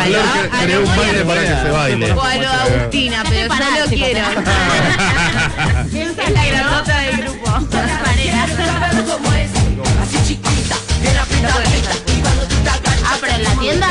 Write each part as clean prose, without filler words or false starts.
Creó un baile para que se baile. Bueno, Agustina, pero yo lo quiero. Es la grandota del grupo. Pero en la tienda.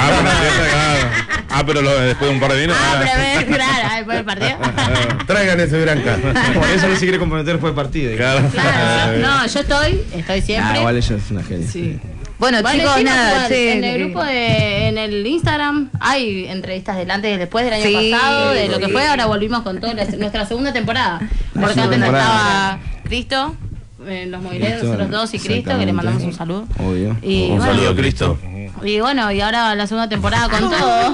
Pero después de un par de vinos. Pero claro, después del partido. Traigan ese Branca. Por eso ni se quiere comprometer después del partido. Claro. No, yo estoy siempre. Igual ella es una genia. Sí. Bueno, chicos, sí, nada, en el grupo en el Instagram hay entrevistas del antes y después del año pasado, de lo que fue. Ahora volvimos con toda nuestra segunda temporada. Porque antes estaba Cristo, los mobileros, nosotros dos y Cristo, que le mandamos un saludo. Obvio. Y Un saludo, Cristo. Y bueno, y ahora la segunda temporada con todo.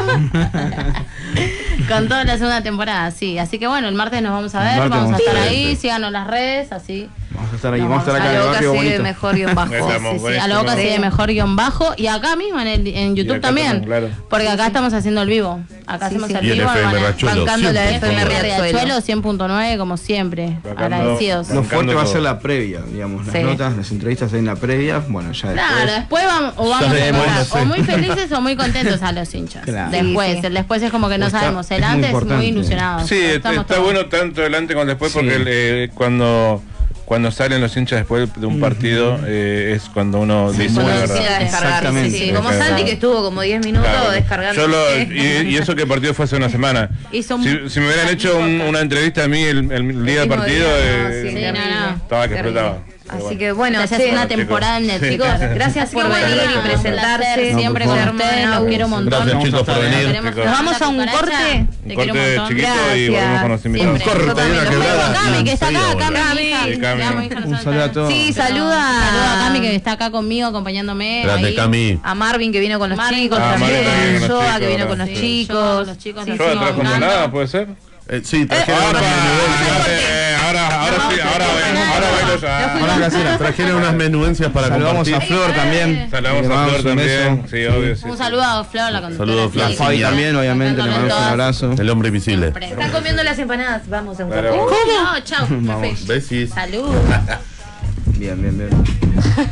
Con toda la segunda temporada, sí. Así que bueno, el martes nos vamos a ver, vamos a estar ahí, síganos las redes, así. Vamos a estar ahí, vamos a estar acá en el barrio bonito. Mejor guión bajo. A la boca sigue mejor guión bajo. Y acá mismo en YouTube también. Claro. Porque acá estamos haciendo el vivo. Acá hacemos el Y en vivo. FM Riachuelo, bancando la FM Riachuelo 100.9 como siempre. Agradecidos. Lo fuerte va a ser la previa, digamos, las notas, las entrevistas en la previa, bueno, ya después. Claro, después vamos o muy felices o muy contentos a los hinchas. Claro. Después, el después es como que no sabemos. El antes es muy ilusionado. Sí, está bueno tanto delante como después, porque cuando salen los hinchas después de un partido es cuando uno dice la verdad. Exactamente. Sí, como Santi, que estuvo como 10 minutos descargando. Y eso que el partido fue hace una semana. Si me hubieran hecho una entrevista a mí el día del partido, estaba que explotaba. Así que bueno, es una temporada en Netflix. Chicos, gracias por venir y presentarse. Siempre con ustedes, los quiero un montón. Gracias, chicos, por venir. Nos vamos a un corte. Un corte chiquito y volvemos con los invitados. Un corte y una quebrada. Cami, que está acá, Cami. Un saludo a todos. Sí, saluda a Cami, que está acá conmigo, acompañándome. Grande, Cami. A Marvin, que vino con los chicos Marvin también. también con los Joa, chicos, que vino con los chicos. Los chicos ¿Yo atrás con nada, puede ser? Sí, trajeron unas menudencias. Ahora bailo ya. Hola, casera. Trajeron unas menudencias para Saludamos compartir. a Flor también. Saludamos a Flor también. Sí, obvio. Un saludo a Flor, la conductora. Saludos, Flor. A Fabi también, obviamente, le mandamos un abrazo. El hombre invisible. Están comiendo las empanadas. Vamos a un Claro. corte. No, chau. Vamos. Besis. Salud. Bien.